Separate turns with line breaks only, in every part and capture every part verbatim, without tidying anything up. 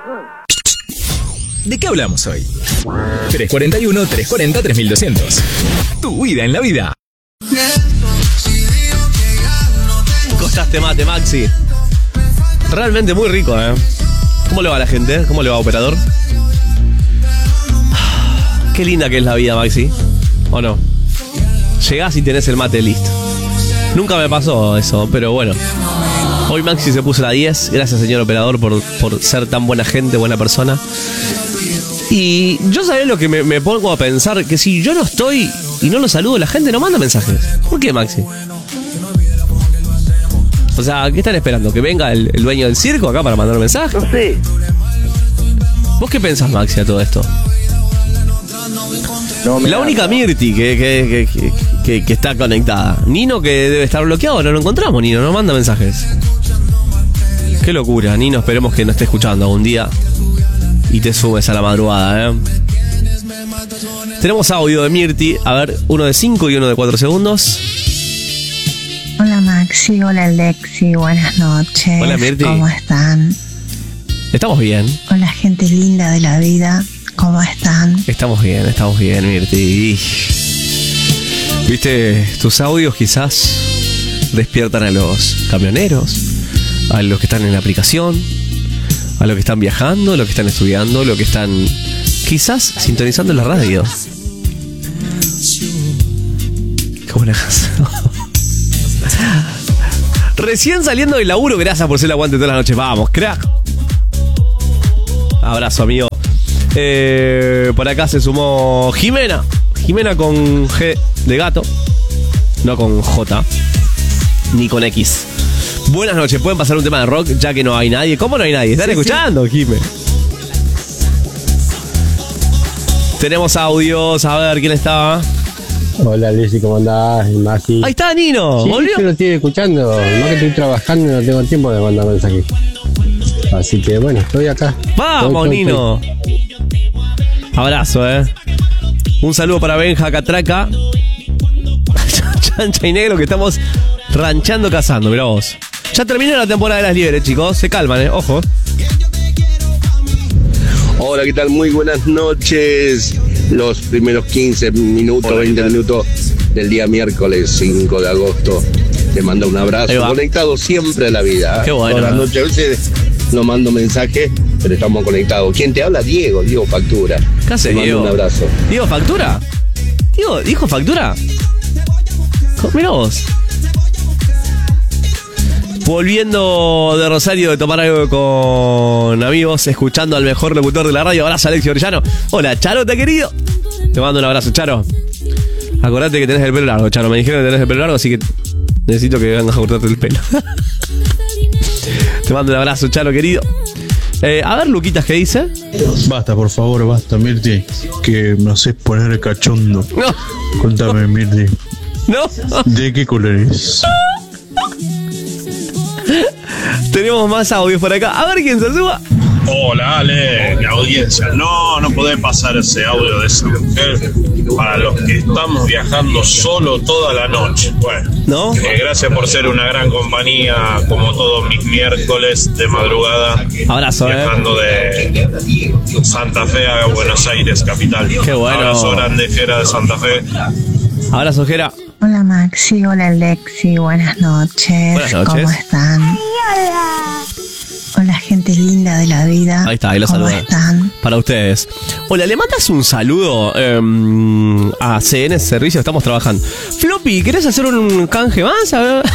¿De qué hablamos hoy? tres cuarenta y uno, trescientos cuarenta, tres mil doscientos. Tu vida en la vida.
Costaste mate, Maxi. Realmente muy rico, ¿eh? ¿Cómo le va a la gente? ¿Cómo le va, operador? Qué linda que es la vida, Maxi. ¿O no? Llegás y tenés el mate listo. Nunca me pasó eso, pero bueno. Hoy Maxi se puso la diez. Gracias, señor operador, por, por ser tan buena gente, buena persona. Y yo sabés lo que me, me pongo a pensar, que si yo no estoy y no lo saludo, la gente no manda mensajes. ¿Por qué, Maxi? O sea, ¿qué están esperando? ¿Que venga el, el dueño del circo acá para mandar mensajes?
No sé.
¿Vos qué pensás, Maxi, a todo esto?
No,
la única Mirti que, que, que, que, que está conectada. Nino, que debe estar bloqueado, no lo encontramos, Nino, no manda mensajes. Qué locura, Nino, esperemos que no esté escuchando algún día y te subes a la madrugada, ¿eh? Tenemos audio de Mirti, a ver, uno de cinco y uno de cuatro segundos.
Hola Maxi, hola Alexi, buenas noches.
Hola Mirti.
¿Cómo están?
Estamos bien.
Hola gente linda de la vida, ¿cómo están?
Estamos bien, estamos bien, Mirti. Viste, tus audios quizás despiertan a los camioneros, a los que están en la aplicación, a los que están viajando, a los que están estudiando, a los que están quizás sintonizando la radio. Qué buena canción. Recién saliendo del laburo, gracias por ser el aguante todas las noches. Vamos, crack. Abrazo, amigo. Eh, por acá se sumó Jimena. Jimena con G de gato. No con J. Ni con X. Buenas noches. ¿Pueden pasar un tema de rock ya que no hay nadie? ¿Cómo no hay nadie? ¿Están sí, escuchando, sí. Jime? Tenemos audios. A ver, ¿quién está?
Hola, Lizzy, ¿cómo andás? Maxi.
Ahí está, Nino.
Sí,
¿Volvió?
yo lo estoy escuchando. No que estoy trabajando y no tengo tiempo de mandar mensajes. Así que, bueno, estoy acá.
Vamos, estoy, Nino. Estoy. Abrazo, eh. Un saludo para Benja Catraca. Chancha y Negro, que estamos ranchando cazando, mirá vos. Ya terminó la temporada de las liebres, chicos. Se calman, eh. Ojo.
Hola, ¿qué tal? Muy buenas noches. Los primeros quince minutos, Hola, veinte minutos del día miércoles cinco de agosto. Te mando un abrazo. Conectado siempre a la vida.
Qué bueno.
Todas las noches. A veces no mando mensajes, pero estamos conectados. ¿Quién te habla? Diego, Diego Factura.
¿Qué hace,
te mando
Diego?
Un abrazo.
¿Diego Factura? ¿Diego, ¿Dijo Factura? Mirá vos. Volviendo de Rosario de tomar algo con amigos, escuchando al mejor locutor de la radio. Abrazo, Alexio Orellano. Hola, Charota, querido. Te mando un abrazo, Charo. Acordate que tenés el pelo largo, Charo. Me dijeron que tenés el pelo largo, así que necesito que vengas a cortarte el pelo. Te mando un abrazo, Charo, querido. Eh, a ver, Luquitas, ¿qué dice?
Basta, por favor, basta, Mirti. Que me haces poner el cachondo.
No.
Contame, Mirti.
No.
¿De qué color es?
Tenemos más audios por acá. A ver quién se suba.
Hola, Ale, la audiencia. No, no podés pasar ese audio de esa mujer para los que estamos viajando solo toda la noche. Bueno,
¿no?
Eh, gracias por ser una gran compañía, como todos mis miércoles de madrugada.
Abrazo,
viajando
eh.
de Santa Fe a Buenos Aires, capital.
Qué bueno.
Abrazo grande, Jera de Santa Fe.
Abrazo, Jera.
Hola Maxi, hola Alexi, buenas noches.
Buenas noches.
¿Cómo están?
Hola.
Hola gente linda de la vida.
Ahí está, ahí lo
¿Cómo
saludan.
están?
Para ustedes. Hola, ¿le mandas un saludo eh, a C N Servicio? Estamos trabajando. Floppy, ¿querés hacer un canje más? A ver.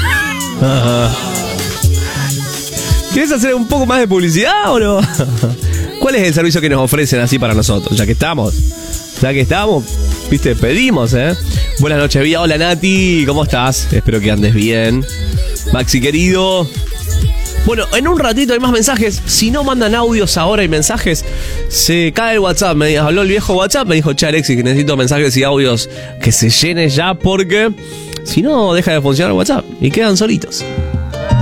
¿Querés hacer un poco más de publicidad o no? ¿Cuál es el servicio que nos ofrecen así para nosotros? Ya que estamos. Ya que estamos, viste, pedimos, ¿eh? Buenas noches, Vía. Hola, Nati. ¿Cómo estás? Espero que andes bien. Maxi, querido. Bueno, en un ratito hay más mensajes. Si no mandan audios ahora y mensajes, se cae el WhatsApp. Me habló el viejo WhatsApp, me dijo, che, Alexi, que necesito mensajes y audios que se llenen ya porque si no deja de funcionar el WhatsApp y quedan solitos.